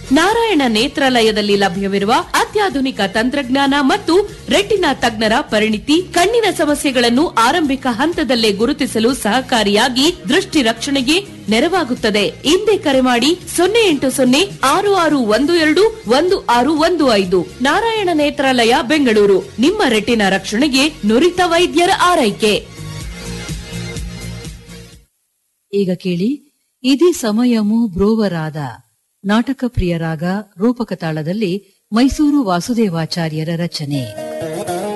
ನಾರಾಯಣ ನೇತ್ರಾಲಯದಲ್ಲಿ ಲಭ್ಯವಿರುವ ಅತ್ಯಾಧುನಿಕ ತಂತ್ರಜ್ಞಾನ ಮತ್ತು ರೆಟಿನಾ ತಜ್ಞರ ಪರಿಣಿತಿ ಕಣ್ಣಿನ ಸಮಸ್ಯೆಗಳನ್ನು ಆರಂಭಿಕ ಹಂತದಲ್ಲೇ ಗುರುತಿಸಲು ಸಹಕಾರಿಯಾಗಿ ದೃಷ್ಟಿ ರಕ್ಷಣೆಗೆ ನೆರವಾಗುತ್ತದೆ. ಹಿಂದೆ ಕರೆ ಮಾಡಿ 08066121615. ನಾರಾಯಣ ನೇತ್ರಾಲಯ, ಬೆಂಗಳೂರು. ನಿಮ್ಮ ರೆಟಿನಾ ರಕ್ಷಣೆಗೆ ನುರಿತ ವೈದ್ಯರ ಆರೈಕೆ. ಈಗ ಕೇಳಿ ಇದೇ ಸಮಯಮು ಬ್ರೋವರಾದ ನಾಟಕ ಪ್ರಿಯರಾಗ ರೂಪಕ ತಾಳದಲ್ಲಿ ಮೈಸೂರು ವಾಸುದೇವಾಚಾರ್ಯರ ರಚನೆ.